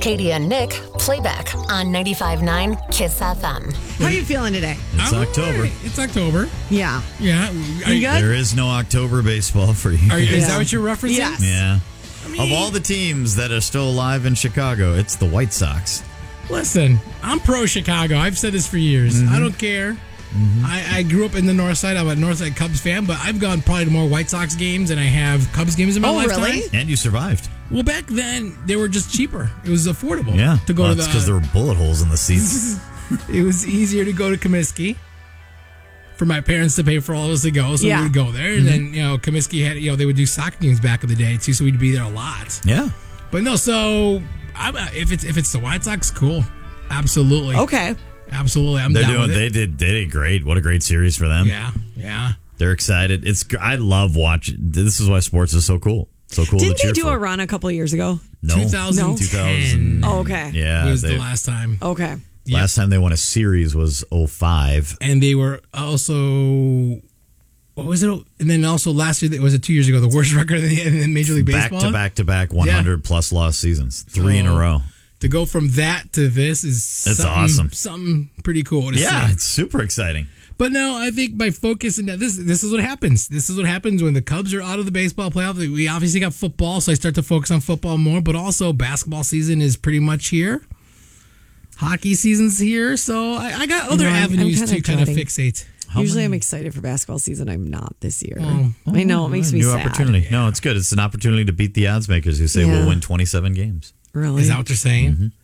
Katie and Nick, playback on 95.9 KISS FM. How are you feeling today? It's October. It's October. Yeah. Yeah. You good? There is no October baseball for you. Is that what you're referencing? Yes. Yeah. Of all the teams that are still alive in Chicago, it's the White Sox. Listen, I'm pro Chicago. I've said this for years. I don't care. I grew up in the north side. I'm a north side Cubs fan, but I've gone probably to more White Sox games than I have Cubs games in my lifetime. Really? And you survived. Well, back then, they were just cheaper. It was affordable Yeah. to go to the... because there were bullet holes in the seats. It was easier to go to Comiskey for my parents to pay for all of us to go, so we would go there. And then, Comiskey had, they would do soccer games back in the day, too, so we'd be there a lot. Yeah. But no, so if it's the White Sox, cool. Absolutely. Okay. Absolutely. I'm down with it. They did great. What a great series for them. Yeah. They're excited. I love watching. This is why sports is so cool. So cool Didn't to cheer they do for. a run a couple of years ago? No. 2010. 2000. Oh, okay. Yeah. was the last time. Okay. Last time they won a series was 05. And they were also... What was it? And then also last year, was it 2 years ago, the worst record in Major League Baseball? Back 100 plus loss seasons. 3 in a row. To go from that to this is awesome. Something pretty cool to see. It's super exciting. But no, I think by focusing that this is what happens. This is what happens when the Cubs are out of the baseball playoff. We obviously got football, so I start to focus on football more. But also, basketball season is pretty much here. Hockey season's here, so I got other avenues to kind of fixate. Usually I'm excited for basketball season. I'm not this year. I know, it makes me New sad. opportunity. No, it's good. It's an opportunity to beat the odds makers who say we'll win 27 games. Really? Is that what you're saying?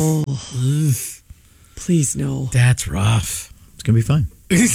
Please no. That's rough. It's going to be fine.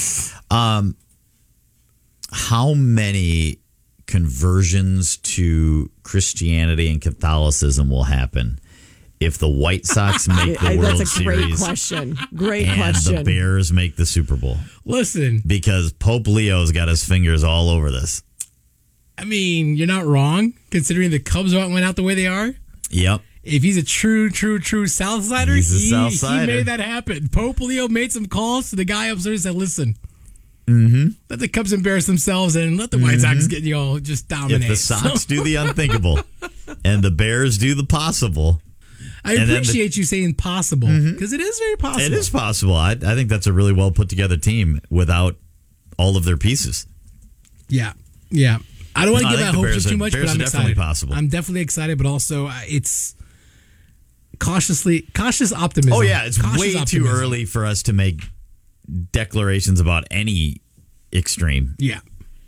How many conversions to Christianity and Catholicism will happen if the White Sox make the World That's a great Series question. Great and question. the Bears make the Super Bowl? Listen, Because Pope Leo's got his fingers all over this. I mean, you're not wrong, considering the Cubs went out the way they are. Yep. If he's a true South Sider, He's a South Sider. He made that happen. Pope Leo made some calls to the guy upstairs and said, listen, let the Cubs embarrass themselves and let the White Sox get, just dominate. If the Sox do the unthinkable and the Bears do the possible. I appreciate you saying possible, because it is very possible. It is possible. I think that's a really well put together team without all of their pieces. Yeah. I don't want to give out hope just too much, but I'm excited. Possible. I'm definitely excited, but also it's cautious optimism. Oh, yeah. It's Cautious way too optimism. early for us to make declarations about any extreme. Yeah.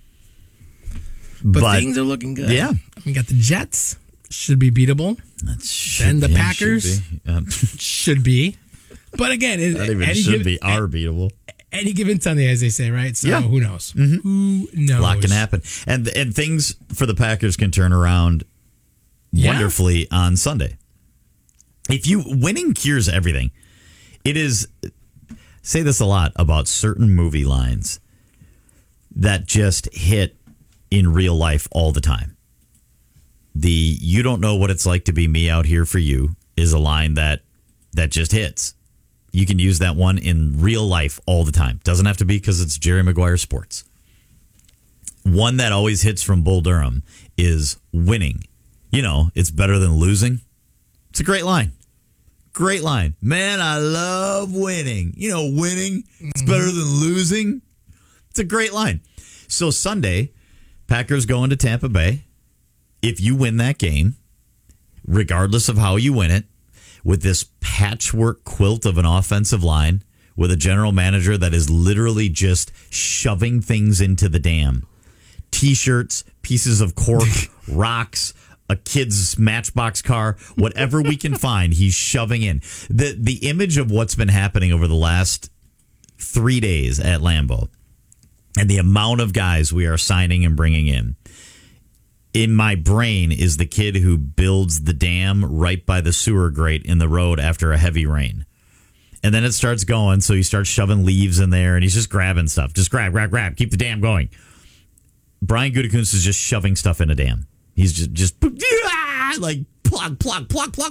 But things are looking good. Yeah. We got the Jets. Should be beatable. Then the Packers should be. But again, are beatable. Any given Sunday, as they say, right? So who knows? Who knows? A lot can happen. And things for the Packers can turn around wonderfully on Sunday. Winning cures everything. It is, say this a lot about certain movie lines that just hit in real life all the time. You don't know what it's like to be me out here for you is a line that just hits. You can use that one in real life all the time. Doesn't have to be because it's Jerry Maguire Sports. One that always hits from Bull Durham is winning. It's better than losing. It's a great line. Great line. Man, I love winning. Winning, it's better than losing. It's a great line. So Sunday, Packers going to Tampa Bay. If you win that game, regardless of how you win it, with this patchwork quilt of an offensive line, with a general manager that is literally just shoving things into the dam. T-shirts, pieces of cork, rocks, a kid's Matchbox car, whatever we can find, he's shoving in. The image of what's been happening over the last 3 days at Lambeau and the amount of guys we are signing and bringing in my brain is the kid who builds the dam right by the sewer grate in the road after a heavy rain. And then it starts going, so he starts shoving leaves in there, and he's just grabbing stuff. Just grab, keep the dam going. Brian Gutekunst is just shoving stuff in a dam. He's just like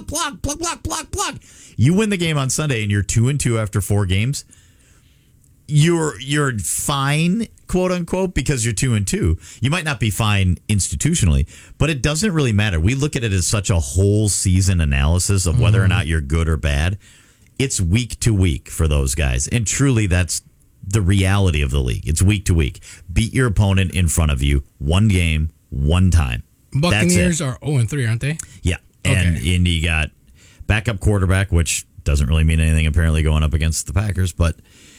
plug. You win the game on Sunday, and you're 2-2 after 4 games. you're fine, quote unquote, because you're 2-2. You might not be fine institutionally, but it doesn't really matter. We look at it as such a whole season analysis of whether or not you're good or bad. It's week to week for those guys, and truly, that's the reality of the league. It's week to week. Beat your opponent in front of you, one game, one time. Buccaneers are 0-3, aren't they? Yeah, and you got backup quarterback, which doesn't really mean anything apparently going up against the Packers, but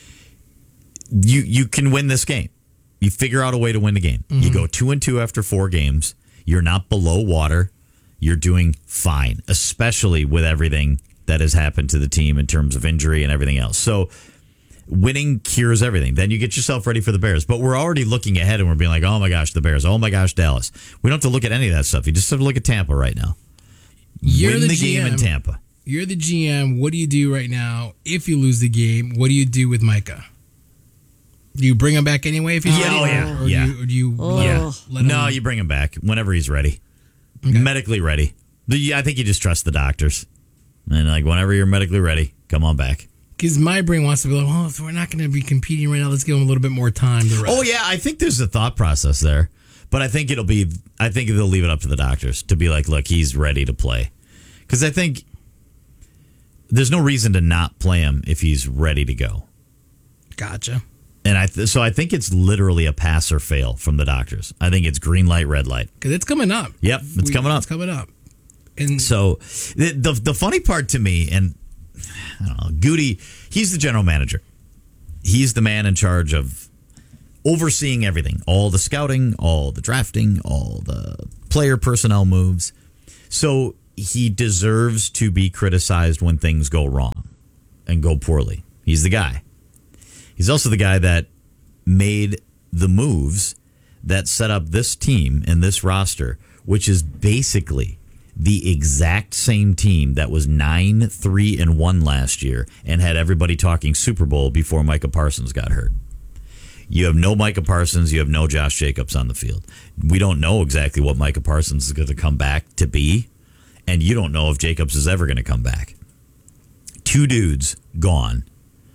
you can win this game. You figure out a way to win the game. Mm-hmm. You go 2-2 after 4 games. You're not below water. You're doing fine, especially with everything that has happened to the team in terms of injury and everything else. So winning cures everything. Then you get yourself ready for the Bears. But we're already looking ahead and we're being like, oh my gosh, the Bears. Oh my gosh, Dallas. We don't have to look at any of that stuff. You just have to look at Tampa right now. You're win the game in Tampa. You're the GM. What do you do right now if you lose the game? What do you do with Micah? Do you bring him back anyway if he's ready? Or do you let him? No, you bring him back whenever he's ready. Okay. Medically ready. I think you just trust the doctors. And like whenever you're medically ready, come on back. Because my brain wants to be like, well, if we're not going to be competing right now, let's give them a little bit more time to rest. Oh, yeah, I think there's a thought process there. But I think they'll leave it up to the doctors to be like, look, he's ready to play. Because I think there's no reason to not play him if he's ready to go. Gotcha. And so I think it's literally a pass or fail from the doctors. I think it's green light, red light. Because it's coming up. Yep, it's coming up. It's coming up. And so the funny part to me, and I don't know, Goody, he's the general manager. He's the man in charge of overseeing everything, all the scouting, all the drafting, all the player personnel moves. So he deserves to be criticized when things go wrong and go poorly. He's the guy. He's also the guy that made the moves that set up this team and this roster, which is basically the exact same team that was 9-3-1 last year and had everybody talking Super Bowl before Micah Parsons got hurt. You have no Micah Parsons. You have no Josh Jacobs on the field. We don't know exactly what Micah Parsons is going to come back to be, and you don't know if Jacobs is ever going to come back. 2 dudes gone,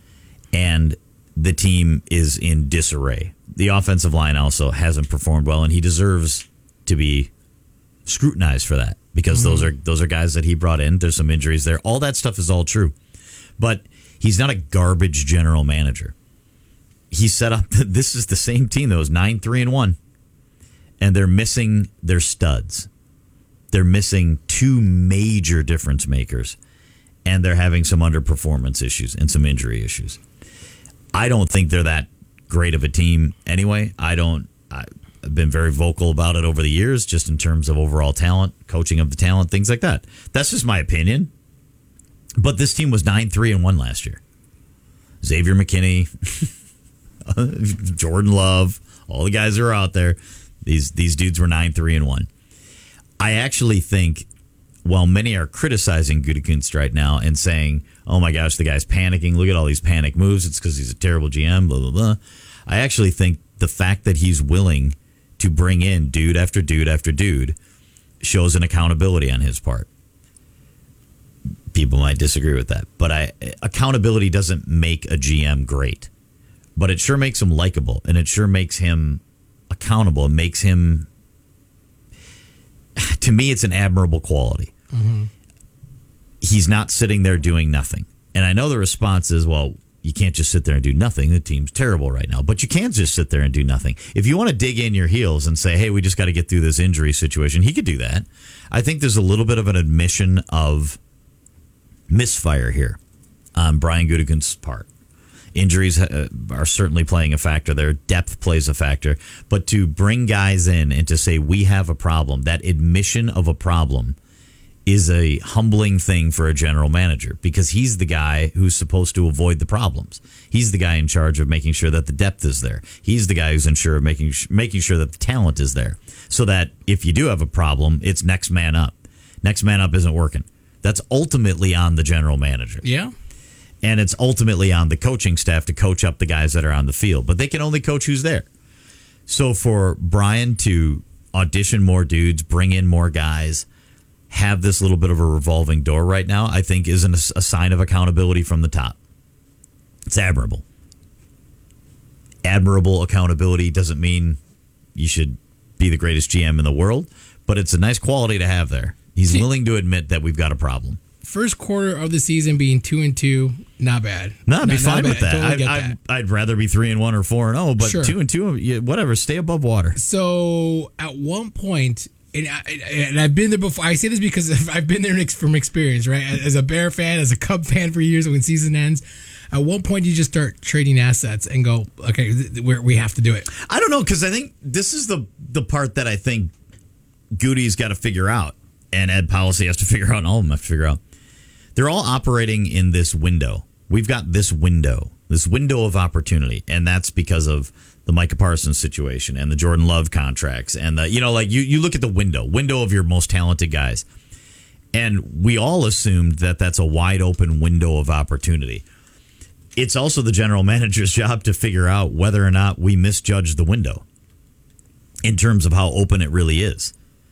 and the team is in disarray. The offensive line also hasn't performed well, and he deserves to be scrutinized for that because those are guys that he brought in. There's some injuries there. All that stuff is all true. But he's not a garbage general manager. He set up, this is the same team that was 9-3-1, and they're missing their studs. They're missing 2 major difference makers, and they're having some underperformance issues and some injury issues. I don't think they're that great of a team anyway. I've been very vocal about it over the years, just in terms of overall talent, coaching of the talent, things like that. That's just my opinion. But this team was 9-3-1 last year. Xavier McKinney, Jordan Love, all the guys that are out there, these dudes were 9-3-1. I actually think, while many are criticizing Gutekunst right now and saying, oh my gosh, the guy's panicking, look at all these panic moves, it's because he's a terrible GM, blah, blah, blah. I actually think the fact that he's willing to bring in dude after dude after dude shows an accountability on his part. People might disagree with that, but accountability doesn't make a GM great, but it sure makes him likable, and it sure makes him accountable. It makes him, to me, it's an admirable quality. Mm-hmm. He's not sitting there doing nothing. And I know the response is, well, you can't just sit there and do nothing. The team's terrible right now. But you can't just sit there and do nothing. If you want to dig in your heels and say, hey, we just got to get through this injury situation, he could do that. I think there's a little bit of an admission of misfire here on Brian Gutekunst's part. Injuries are certainly playing a factor there. Depth plays a factor. But to bring guys in and to say, we have a problem, that admission of a problem is a humbling thing for a general manager, because he's the guy who's supposed to avoid the problems. He's the guy in charge of making sure that the depth is there. He's the guy who's in charge of making sure that the talent is there, so that if you do have a problem, it's next man up. Next man up isn't working. That's ultimately on the general manager. Yeah. And it's ultimately on the coaching staff to coach up the guys that are on the field. But they can only coach who's there. So for Brian to audition more dudes, bring in more guys, have this little bit of a revolving door right now, I think is a sign of accountability from the top. It's admirable. admirable accountability. Doesn't mean you should be the greatest GM in the world, but it's a nice quality to have there. He's willing to admit that we've got a problem. First quarter of the season being 2-2, not bad. No, I'd be fine with that. Totally get that. I'd rather be 3-1 or 4-0, but Sure. 2-2, whatever. Stay above water. So at one point, and I've been there before. I say this because I've been there from experience, right? As a Bear fan, as a Cub fan for years when season ends, at one point you just start trading assets and go, okay, we have to do it. I don't know, because I think this is the part that I think Goody's got to figure out, and Ed Policy has to figure out, and all of them have to figure out. They're all operating in this window. We've got this window of opportunity, and that's because of the Micah Parsons situation and the Jordan Love contracts, and you look at the window of your most talented guys, and we all assumed that that's a wide open window of opportunity. It's also the general manager's job to figure out whether or not we misjudged the window in terms of how open it really is.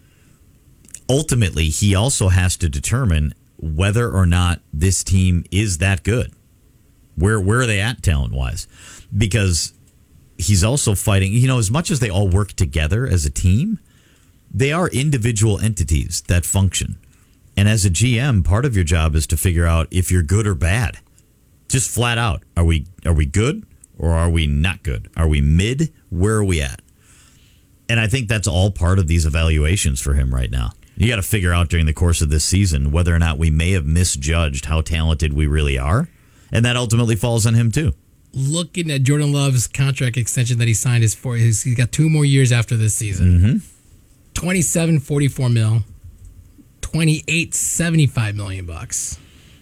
Ultimately, he also has to determine whether or not this team is that good. Where are they at talent-wise? Because he's also fighting, as much as they all work together as a team, they are individual entities that function. And as a GM, part of your job is to figure out if you're good or bad. Just flat out. Are we good or are we not good? Are we mid? Where are we at? And I think that's all part of these evaluations for him right now. You got to figure out during the course of this season whether or not we may have misjudged how talented we really are. And that ultimately falls on him, too. Looking at Jordan Love's contract extension that he signed, he's got 2 more years after this season. Mm-hmm. 27, $44 million. 28, $75 million bucks.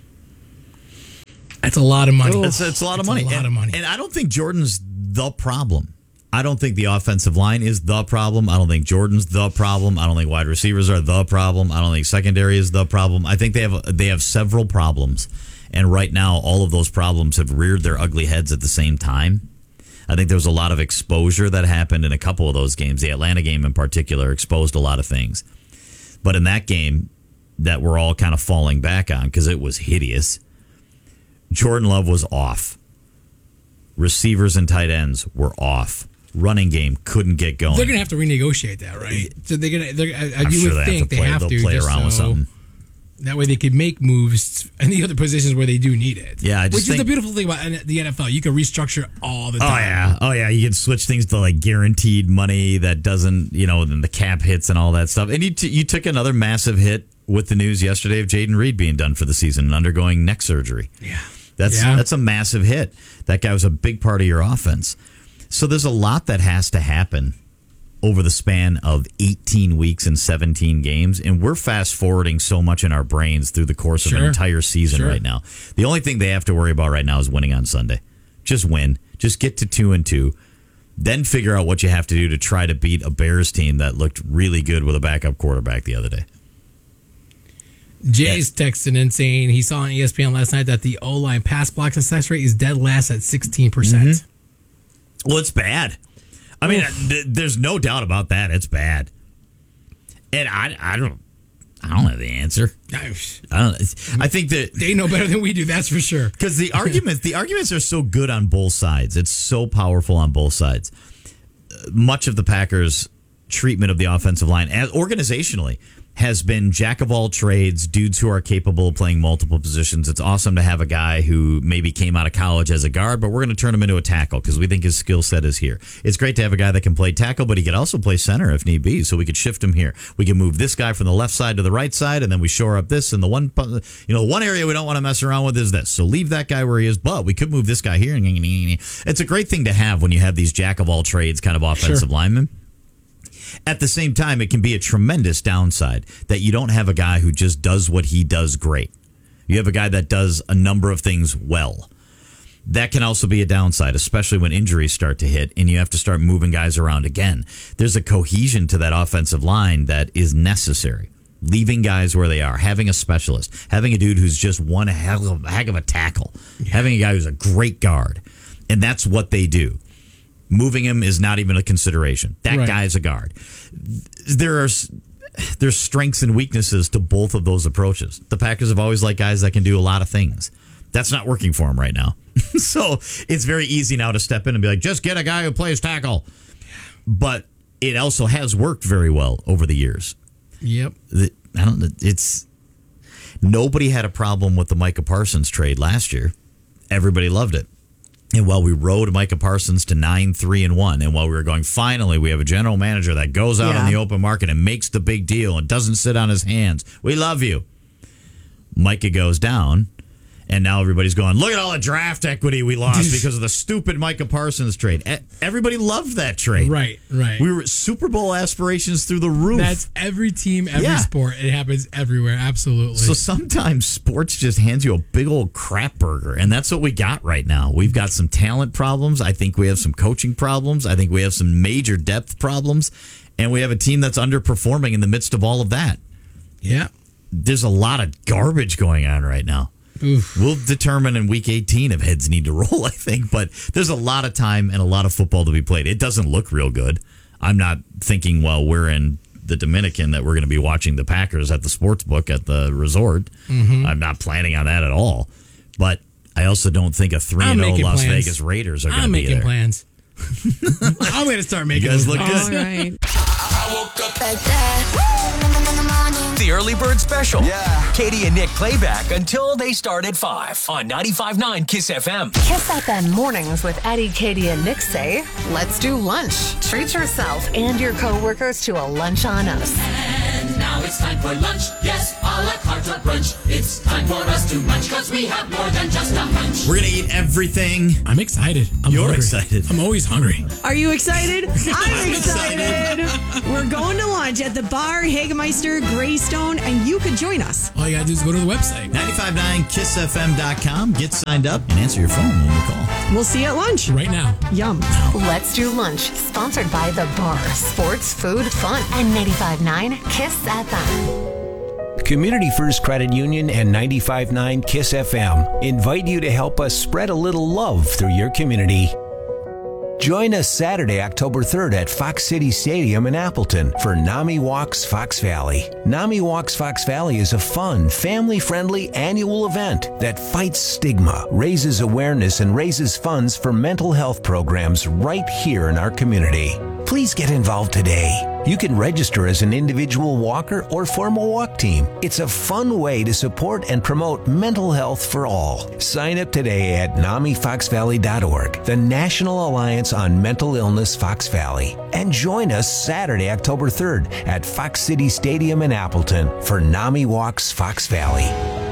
That's a lot of money. It's a lot of money. A lot of money. And I don't think Jordan's the problem. I don't think the offensive line is the problem. I don't think Jordan's the problem. I don't think wide receivers are the problem. I don't think secondary is the problem. I think they have several problems. And right now, all of those problems have reared their ugly heads at the same time. I think there was a lot of exposure that happened in a couple of those games. The Atlanta game in particular exposed a lot of things. But in that game that we're all kind of falling back on because it was hideous, Jordan Love was off. Receivers and tight ends were off. Running game couldn't get going. They're going to have to renegotiate that, right? So I'm sure they have to play around with something. That way they could make moves in the other positions where they do need it. Yeah, which is the beautiful thing about the NFL. You can restructure all the time. Oh yeah. You can switch things to like guaranteed money that doesn't, then the cap hits and all that stuff. And you took another massive hit with the news yesterday of Jaden Reed being done for the season and undergoing neck surgery. Yeah, that's a massive hit. That guy was a big part of your offense. So there's a lot that has to happen over the span of 18 weeks and 17 games. And we're fast forwarding so much in our brains through the course of an entire season right now. The only thing they have to worry about right now is winning on Sunday. Just win. Just get to 2-2. Then figure out what you have to do to try to beat a Bears team that looked really good with a backup quarterback the other day. Jay's texting and saying he saw on ESPN last night that the O-line pass block success rate is dead last at 16%. Mm-hmm. Well, it's bad. I mean, there's no doubt about that. It's bad. And I don't have the answer. I think that they know better than we do. That's for sure. Because the arguments are so good on both sides. It's so powerful on both sides. Much of the Packers' treatment of the offensive line, organizationally, has been jack of all trades, dudes who are capable of playing multiple positions. It's awesome to have a guy who maybe came out of college as a guard, but we're going to turn him into a tackle because we think his skill set is here. It's great to have a guy that can play tackle, but he could also play center if need be, so we could shift him here. We can move this guy from the left side to the right side, and then we shore up this. And the one area we don't want to mess around with is this. So leave that guy where he is, but we could move this guy here. It's a great thing to have when you have these jack of all trades kind of offensive linemen. At the same time, it can be a tremendous downside that you don't have a guy who just does what he does great. You have a guy that does a number of things well. That can also be a downside, especially when injuries start to hit and you have to start moving guys around again. There's a cohesion to that offensive line that is necessary. Leaving guys where they are, having a specialist, having a dude who's just one heck of a tackle, having a guy who's a great guard. And that's what they do. Moving him is not even a consideration. That guy's a guard. There's strengths and weaknesses to both of those approaches. The Packers have always liked guys that can do a lot of things. That's not working for him right now. So it's very easy now to step in and be like, just get a guy who plays tackle. But it also has worked very well over the years. Yep. Nobody had a problem with the Micah Parsons trade last year. Everybody loved it. And while we rode Micah Parsons to 9-3-1, and while we were going, finally, we have a general manager that goes out on the open market and makes the big deal and doesn't sit on his hands. We love you. Micah goes down, and now everybody's going, look at all the draft equity we lost because of the stupid Micah Parsons trade. Everybody loved that trade. Right. We were Super Bowl aspirations through the roof. That's every team, every sport. It happens everywhere. Absolutely. So sometimes sports just hands you a big old crap burger, and that's what we got right now. We've got some talent problems. I think we have some coaching problems. I think we have some major depth problems, and we have a team that's underperforming in the midst of all of that. Yeah. There's a lot of garbage going on right now. Oof. We'll determine in week 18 if heads need to roll, I think. But there's a lot of time and a lot of football to be played. It doesn't look real good. I'm not thinking while we're in the Dominican that we're going to be watching the Packers at the sports book at the resort. Mm-hmm. I'm not planning on that at all. But I also don't think a 3-0 Las Vegas Raiders are going to be there. I'm making plans. I'm going to start making plans. You guys look good. All right. I woke up like that. The Early Bird Special. Yeah. Katie and Nick playback until they start at 5 on 95.9 KISS FM. Kiss FM mornings with Eddie, Katie, and Nick say, let's do lunch. Treat yourself and your coworkers to a lunch on us. And now it's time for lunch. Yes, a la carte or brunch. It's time for us to munch because we have more than just a hunch. We're going to eat everything. I'm excited. You're hungry. excited. I'm always hungry. Are you excited? I'm excited. We're going to lunch at the bar Hagemeister Greystone, and you could join us. All you got to do is go to the website. 959kissfm.com. Get signed up and answer your phone when we call. We'll see you at lunch. Right now. Yum. Let's do lunch. Sponsored by The Bar. Sports, food, fun. And 95.9 KISS FM. Community First Credit Union and 95.9 KISS FM invite you to help us spread a little love through your community. Join us Saturday, October 3rd at Fox City Stadium in Appleton for NAMI Walks Fox Valley. NAMI Walks Fox Valley is a fun, family-friendly annual event that fights stigma, raises awareness, and raises funds for mental health programs right here in our community. Please get involved today. You can register as an individual walker or form a walk team. It's a fun way to support and promote mental health for all. Sign up today at NAMIFoxValley.org, the National Alliance on Mental Illness Fox Valley. And join us Saturday, October 3rd at Fox City Stadium in Appleton for NAMI Walks Fox Valley.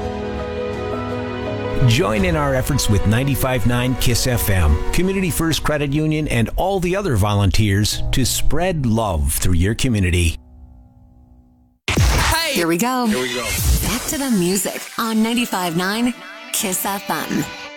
Join in our efforts with 95.9 KISS FM, Community First Credit Union, and all the other volunteers to spread love through your community. Hey! Here we go. Back to the music on 95.9 KISS FM.